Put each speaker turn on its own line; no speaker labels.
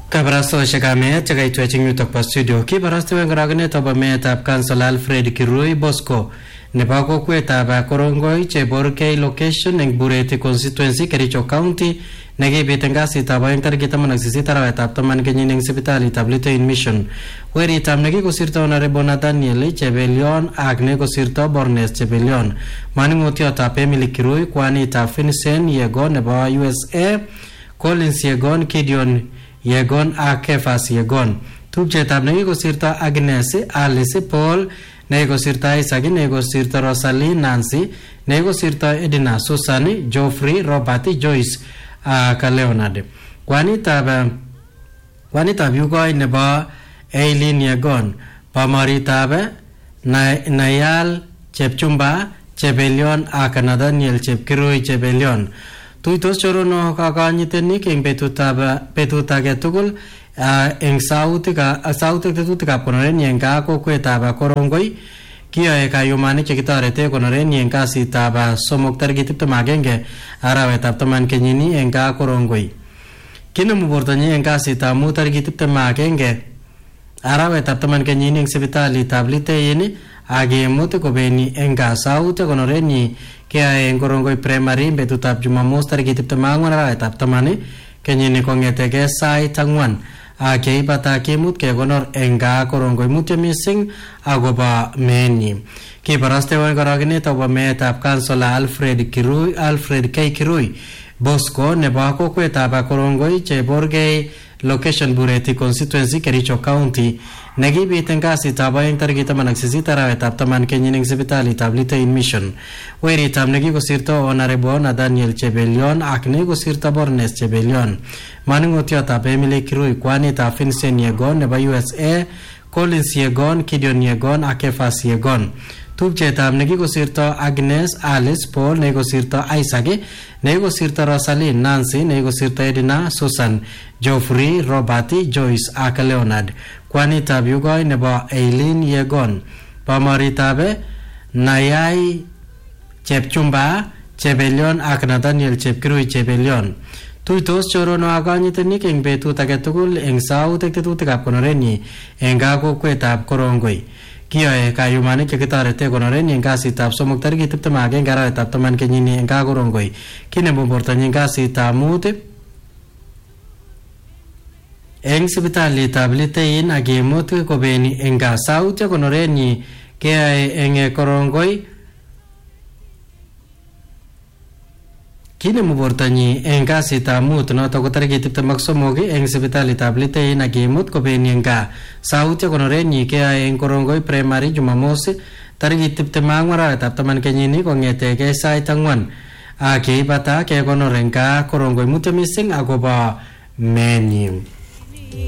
Kabarastoshek amet chekaitweching yutok pa studio kibarastewen karakinetab ametab Council Alfred Kirui Bosco nebo kokwetab Korongoi Cheborkei location eng Bureti constituency Kericho County nekibit eng kasitab aeng tarikit 18 arawetab 10 kenyini eng sipitalitab Litein Mission. Weritab nekikosirto Honorable Nathaniel Chebelion ak nekosirto Bornes Chebelion. Maning'otiotab Emily Kirui, kwanitab Vincent Yegon nebo USA, Collins Yegon, Gideon Yegon ak Kefas Yegon. Tupchetab nekikosirto Agnes Alice Paul, nekikosirto Isaac, nekikosirto Rosalie Nancy, nekikosirto Edina Susan, Geoffrey Robert Joyce ak Leonard. Kwanitab Yugoi nebo Eileen Yegon, pamoritab Nayal Chepchumba Chebelion ak Nathaniel Chepkirui Chebelion. Tuitos choronok kakanyitenik eng betut age tugul eng sautik tetutikab konorenyi eng kokwetab Korongoi kiyoe kayumanik chekitorete konorenyi eng kasitab somok tarikit 21 arawetab 10 kenyini eng Korongoi. Kinemu bortonyi eng kasitab mut tarikit 21 arawetab 10 kenyini eng sipitalitab Litein akimut kobeni eng sautik konorenyi kiyoe eng Korongoi Primary betutab Jumamos tarikit 24 arawetab 10 kenyini kong'etege sait 4 ak yeibata kimut kekonor eng Korongoi. Mutyo mising akobo meenyi. Kibarastewen karakinet akobo meetab Councilor Alfred K. Kirui Bosco nebo kokwetab Korongoi Cheborkei location Bureti constituency Kericho County nekibit eng kasitab aeng tarikit 18 arawetab 10 kenyini eng sipitalitab Litein Mission. Weritab nekikosirto Honorable Nathaniel Chebelion ak nekikosirto Bornes Chebelion. Maning'otiotab Emily Kirui, kwanitab Vincent Yegon nebo USA, Collins Yegon, Gideon Yegon ak Kefas Yegon. Tupchetab nekikosirto Agnes Alice Paul, nekikosirto Isaac, nekikosirto Rosalie Nancy, nekikosirto Edina Susan, Geoffrey Robert Joyce ak Leonard. Kwanitab Yugoi nebo Eileen Yegon, pamoritab Nayai Chepchumba Chebelion ak Nathaniel Chepkirui Chebelion. Tuitos choronok ak kanyitenik eng betut age tugul eng sautik tetutikab konorenyi eng kokwetab Korongoi. Kiyoe kayumanik chekitorete konorenyi eng kasitab somok tarikit 21 arawetab 10 kenyini eng Korongoi. Kinemu bortonyi eng kasitab mut eng sipitalitab Litein akimut kobeni eng sautik konorenyi kiyoe eng Korongoi. Kinemu bortonyi eng kasitab mut notok ko tarikit 23 eng sipitalitab Litein akimut kobeni eng sautik konorenyi kiyoe eng Korongoi Primary Jumamos tarikit 24 arawetab 10 kenyini kong'etege sait 4 ak yeibata kekonor eng Korongoi. Mutyo mising akobo meenyi.